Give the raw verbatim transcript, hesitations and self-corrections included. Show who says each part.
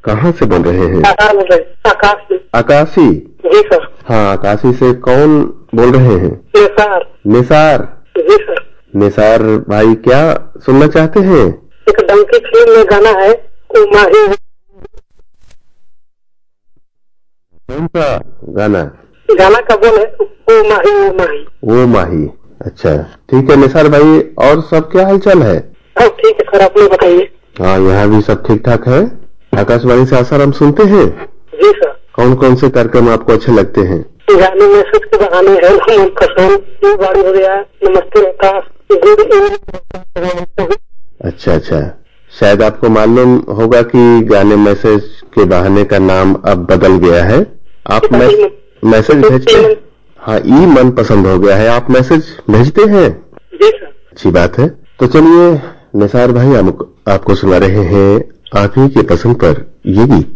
Speaker 1: कहाँ से बोल रहे हैं?
Speaker 2: आकाश बोल रहे हैं। आकाश से।
Speaker 1: आकाशी?
Speaker 2: जी सर।
Speaker 1: हाँ, आकाशी से कौन बोल रहे हैं?
Speaker 2: निसार।
Speaker 1: निसार?
Speaker 2: जी सर।
Speaker 1: निसार भाई, क्या सुनना चाहते हैं?
Speaker 2: एक डंकी फिल्म में गाना है, ओ माही।
Speaker 1: कौन सा गाना?
Speaker 2: गाना का बोल है, ओ माही ओ माही।
Speaker 1: ओ माही। अच्छा, ठीक है निसार भाई, और सब क्या हालचाल है?
Speaker 2: हाँ ठीक है सर, अपने बताइए।
Speaker 1: हाँ, यहाँ भी सब ठीक ठाक है। आकाशवाणी से आसाराम सुनते हैं?
Speaker 2: जी सर।
Speaker 1: कौन कौन से कार्यक्रम आपको अच्छे लगते हैं?
Speaker 2: गाने मैसेज के बहाने है पसंद, बाड़ी हो गया, नमस्ते आकाश, गुड इवनिंग।
Speaker 1: अच्छा अच्छा, शायद आपको मालूम होगा कि गाने मैसेज के बहाने का नाम अब बदल गया है। आप मैसेज भेजते हैं? हाँ, ई मन पसंद हो गया है। आप मैसेज भेजते हैं?
Speaker 2: जी सर।
Speaker 1: अच्छी बात है। तो चलिए निसार भाई, हम आपको सुना रहे हैं आप ही के पसंद पर ये गीत।